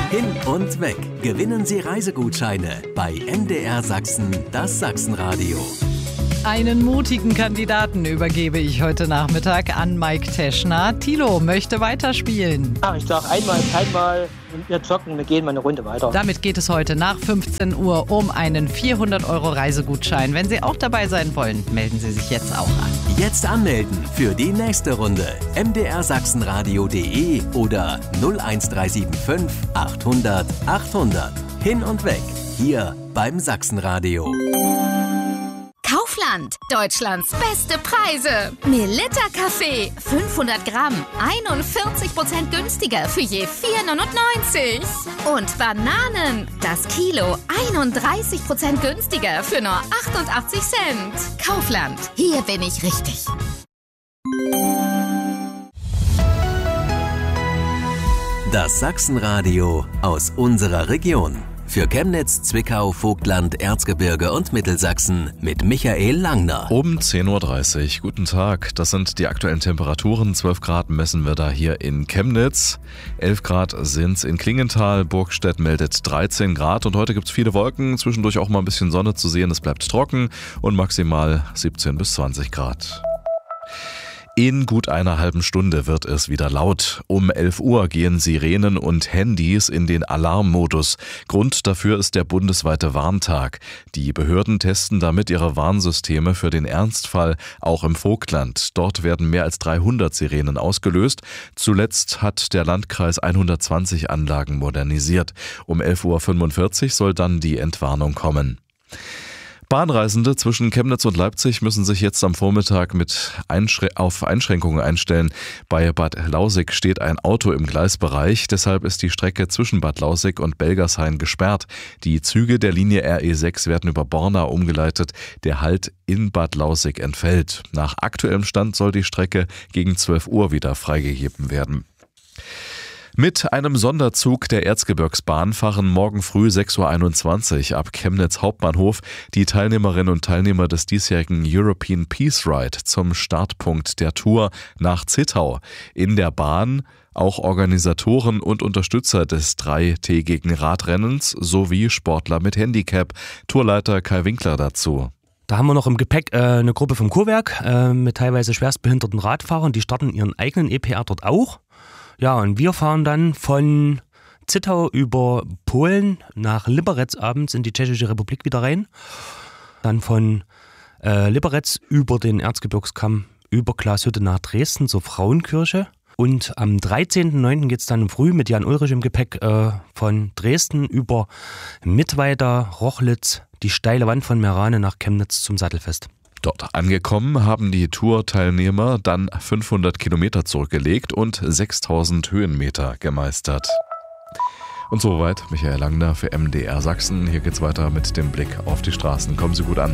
Hin und weg. Gewinnen Sie Reisegutscheine bei MDR Sachsen, das Sachsenradio. Einen mutigen Kandidaten übergebe ich heute Nachmittag an Mike Teschner. Thilo möchte weiterspielen. Ach, ich sag einmal, keinmal und wir zocken, wir gehen mal eine Runde weiter. Damit geht es heute nach 15 Uhr um einen 400 € Reisegutschein. Wenn Sie auch dabei sein wollen, melden Sie sich jetzt auch an. Jetzt anmelden für die nächste Runde. mdrsachsenradio.de oder 01375 800 800. Hin und weg. Hier beim Sachsenradio. Kaufland, Deutschlands beste Preise. Melitta Kaffee, 500 Gramm, 41% günstiger für je 4,99. Und Bananen, das Kilo, 31% günstiger für nur 88 Cent. Kaufland, hier bin ich richtig. Das Sachsenradio aus unserer Region. Für Chemnitz, Zwickau, Vogtland, Erzgebirge und Mittelsachsen mit Michael Langner. Um 10.30 Uhr. Guten Tag. Das sind die aktuellen Temperaturen. 12 Grad messen wir da hier in Chemnitz. 11 Grad sind's in Klingenthal. Burgstedt meldet 13 Grad. Und heute gibt's viele Wolken. Zwischendurch auch mal ein bisschen Sonne zu sehen. Es bleibt trocken und maximal 17 bis 20 Grad. In gut einer halben Stunde wird es wieder laut. Um 11 Uhr gehen Sirenen und Handys in den Alarmmodus. Grund dafür ist der bundesweite Warntag. Die Behörden testen damit ihre Warnsysteme für den Ernstfall, auch im Vogtland. Dort werden mehr als 300 Sirenen ausgelöst. Zuletzt hat der Landkreis 120 Anlagen modernisiert. Um 11.45 Uhr soll dann die Entwarnung kommen. Bahnreisende zwischen Chemnitz und Leipzig müssen sich jetzt am Vormittag auf Einschränkungen einstellen. Bei Bad Lausick steht ein Auto im Gleisbereich, deshalb ist die Strecke zwischen Bad Lausick und Belgershain gesperrt. Die Züge der Linie RE6 werden über Borna umgeleitet, der Halt in Bad Lausick entfällt. Nach aktuellem Stand soll die Strecke gegen 12 Uhr wieder freigegeben werden. Mit einem Sonderzug der Erzgebirgsbahn fahren morgen früh 6.21 Uhr ab Chemnitz Hauptbahnhof die Teilnehmerinnen und Teilnehmer des diesjährigen European Peace Ride zum Startpunkt der Tour nach Zittau. In der Bahn auch Organisatoren und Unterstützer des dreitägigen Radrennens sowie Sportler mit Handicap. Tourleiter Kai Winkler dazu. Da haben wir noch im Gepäck eine Gruppe vom Kurwerk mit teilweise schwerstbehinderten Radfahrern. Die starten ihren eigenen EPR dort auch. Ja, und wir fahren dann von Zittau über Polen nach Liberec abends in die Tschechische Republik wieder rein. Dann von Liberec über den Erzgebirgskamm über Glashütte nach Dresden zur Frauenkirche. Und am 13.09. geht es dann früh mit Jan Ulrich im Gepäck von Dresden über Mittweida, Rochlitz, die steile Wand von Merane nach Chemnitz zum Sattelfest. Dort angekommen haben die Tour-Teilnehmer dann 500 Kilometer zurückgelegt und 6000 Höhenmeter gemeistert. Und soweit Michael Langner für MDR Sachsen. Hier geht's weiter mit dem Blick auf die Straßen. Kommen Sie gut an.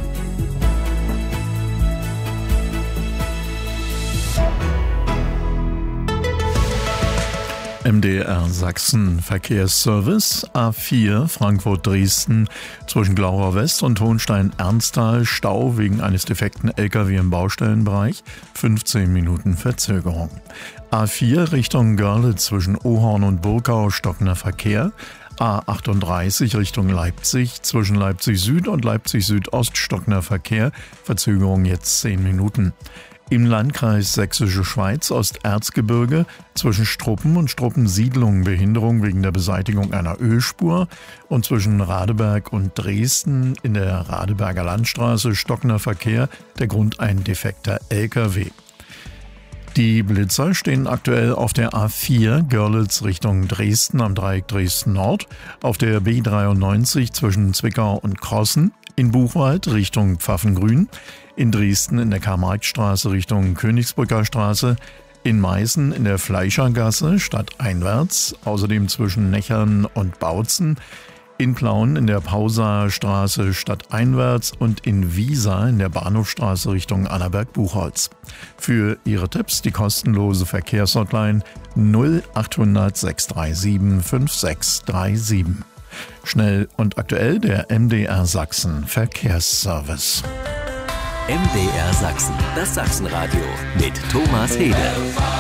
MDR Sachsen Verkehrsservice A4 Frankfurt-Dresden zwischen Glaurer West und Hohenstein-Ernsthal Stau wegen eines defekten LKW im Baustellenbereich, 15 Minuten Verzögerung. A4 Richtung Görlitz zwischen Ohorn und Burgau stockender Verkehr. A38 Richtung Leipzig zwischen Leipzig Süd und Leipzig Südost stockender Verkehr, Verzögerung jetzt 10 Minuten. Im Landkreis Sächsische Schweiz Osterzgebirge zwischen Struppen und Struppensiedlung Behinderung wegen der Beseitigung einer Ölspur und zwischen Radeberg und Dresden in der Radeberger Landstraße stockender Verkehr, der Grund ein defekter LKW. Die Blitzer stehen aktuell auf der A4 Görlitz Richtung Dresden am Dreieck Dresden Nord, auf der B93 zwischen Zwickau und Krossen, in Buchwald Richtung Pfaffengrün, in Dresden in der Karl-Marx-Straße Richtung Königsbrücker Straße, in Meißen in der Fleischergasse stadteinwärts, außerdem zwischen Nechern und Bautzen, in Plauen in der Pausaer Straße stadteinwärts und in Wiesa in der Bahnhofstraße Richtung Annaberg-Buchholz. Für Ihre Tipps die kostenlose Verkehrshotline 0800 637 5637. Schnell und aktuell der MDR Sachsen Verkehrsservice. MDR Sachsen, das Sachsenradio mit Thomas Hede.